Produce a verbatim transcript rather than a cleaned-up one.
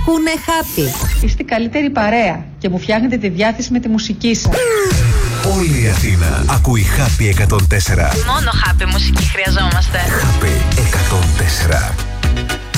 ακούνε Happy. Είστε καλύτερη παρέα και μου φτιάχνετε τη διάθεση με τη μουσική σας. Όλη η Αθήνα ακούει Happy εκατόν τέσσερα. Μόνο Happy μουσική χρειαζόμαστε. Happy εκατόν τέσσερα.